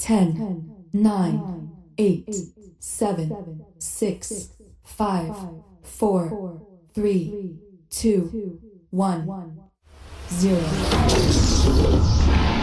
10, 9, 8, 7, 6, 5, 4, 3, 2, 1, 0.